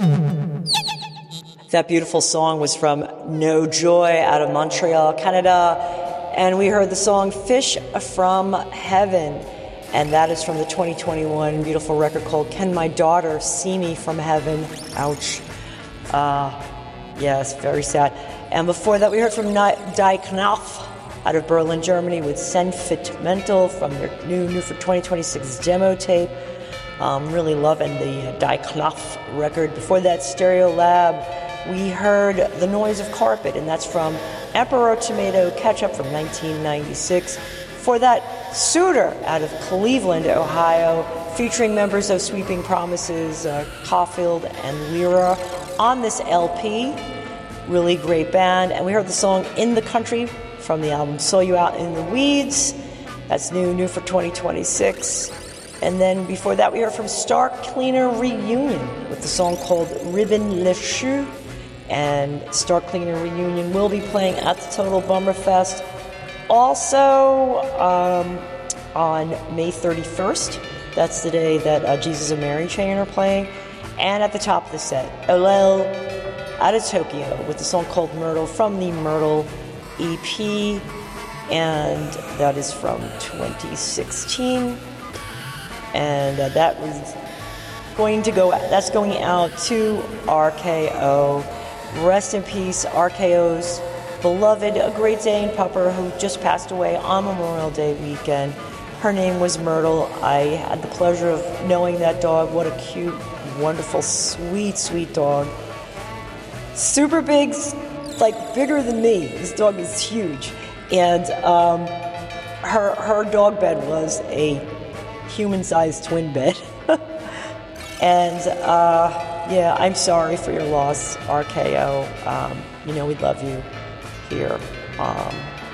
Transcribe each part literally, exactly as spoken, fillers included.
That beautiful song was from No Joy out of Montreal, Canada. And we heard the song Fish from Heaven. And that is from the twenty twenty-one beautiful record called Can My Daughter See Me from Heaven? Ouch. Uh, yes, very sad. And before that, we heard from Die Knopf out of Berlin, Germany with Sentimental from their new, new for twenty twenty-six demo tape. Um, really loving the Die Knopf record. Before that, Stereo Lab. We heard The Noise of Carpet, and that's from Emperor Tomato Ketchup from nineteen ninety-six. For that, Suitor out of Cleveland, Ohio, featuring members of Sweeping Promises, uh, Caulfield and Lyra on this L P. Really great band. And we heard the song In the Country from the album Saw You Out in the Weeds. That's new, new for twenty twenty-six. And then before that, we heard from Star Cleaner Reunion with the song called Ribbon Le Chou. And Star Cleaner Reunion will be playing at the Total Bummer Fest also um, on May thirty-first. That's the day that uh, Jesus and Mary Chain are playing. And at the top of the set, Olel out of Tokyo with the song called Myrtle from the Myrtle E P. And that is from twenty sixteen. And uh, that was going to go, that's going out to R K O. Rest in peace, R K O's beloved Great Dane pupper who just passed away on Memorial Day weekend. Her name was Myrtle. I had the pleasure of knowing that dog. What a cute, wonderful, sweet, sweet dog. Super big, like bigger than me. This dog is huge. And um, her, her dog bed was a human-sized twin bed. and, uh... Yeah, I'm sorry for your loss, R K O. Um, you know we love you here um,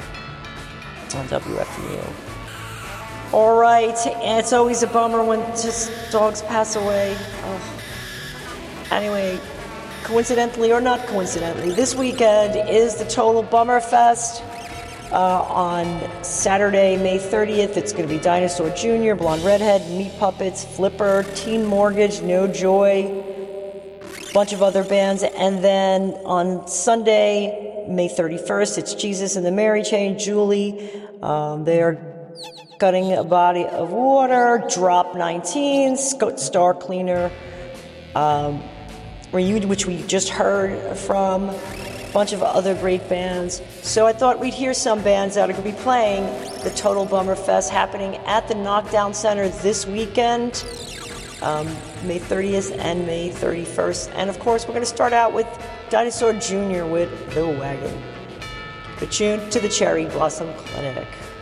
on W F M U. All right, and it's always a bummer when just dogs pass away. Oh. Anyway, coincidentally or not coincidentally, this weekend is the Total Bummer Fest. Uh, on Saturday, May thirtieth, it's going to be Dinosaur Junior, Blonde Redhead, Meat Puppets, Flipper, Teen Mortgage, No Joy, bunch of other bands. And then on Sunday, May thirty-first, it's Jesus and the Mary Chain, Julie. Um, they're Cutting a Body of Water, Drop nineteen, Star Cleaner um, Reunion, which we just heard from, a bunch of other great bands. So I thought we'd hear some bands that are going to be playing the Total Bummer Fest happening at the Knockdown Center this weekend. Um, May thirtieth and May thirty-first. And of course, we're going to start out with Dinosaur Junior with The Wagon. The tune to the Cherry Blossom Clinic.